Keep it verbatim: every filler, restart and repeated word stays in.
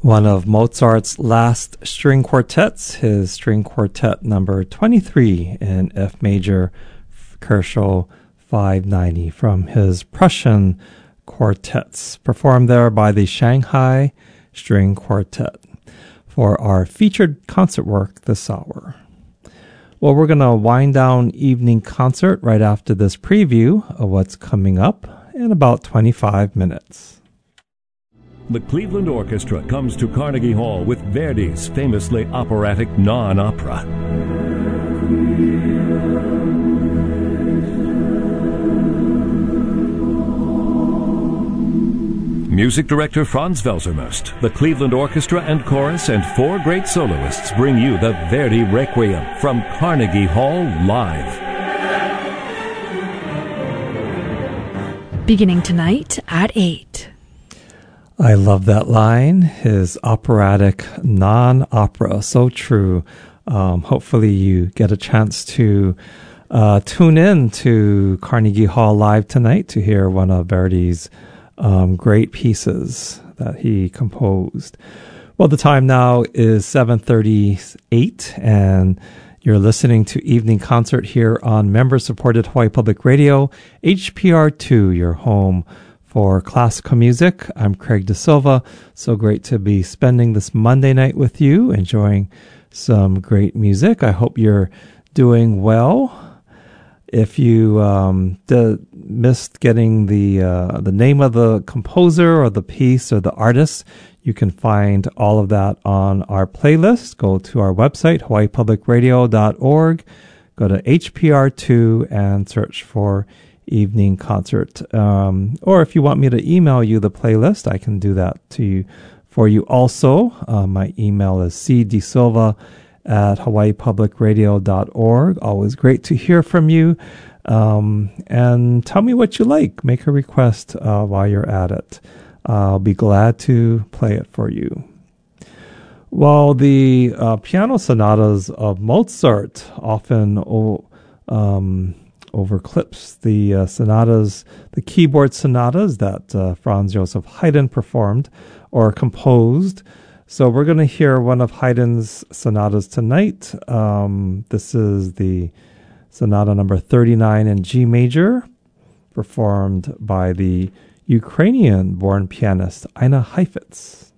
one of Mozart's last string quartets, his string quartet number twenty-three in F major, Koszul five ninety, from his Prussian quartets, performed there by the Shanghai String Quartet for our featured concert work this hour. Well, we're going to wind down evening concert right after this preview of what's coming up in about twenty-five minutes. The Cleveland Orchestra comes to Carnegie Hall with Verdi's famously operatic non-opera. Music director Franz Welsermust, the Cleveland Orchestra and Chorus, and four great soloists bring you the Verdi Requiem from Carnegie Hall live. Beginning tonight at eight. I love that line, his operatic non-opera, so true. Um, hopefully you get a chance to uh, tune in to Carnegie Hall live tonight to hear one of Verdi's um, great pieces that he composed. Well, the time now is seven thirty-eight, and you're listening to Evening Concert here on member-supported Hawaii Public Radio, H P R two, your home for classical music. I'm Craig De Silva. So great to be spending this Monday night with you, enjoying some great music. I hope you're doing well. If you um, d- missed getting the uh, the name of the composer or the piece or the artist, you can find all of that on our playlist. Go to our website, hawaii public radio dot org. Go to H P R two and search for Evening Concert. Um, or if you want me to email you the playlist, I can do that to you for you also. Uh, my email is c d silva at hawaii public radio dot org. Always great to hear from you. Um, and tell me what you like. Make a request uh, while you're at it. I'll be glad to play it for you. Well, the uh, piano sonatas of Mozart often o- um, overclips the uh, sonatas, the keyboard sonatas that uh, Franz Joseph Haydn performed or composed. So we're going to hear one of Haydn's sonatas tonight. Um, this is the sonata number thirty-nine in G major, performed by the Ukrainian-born pianist Ina Heifetz.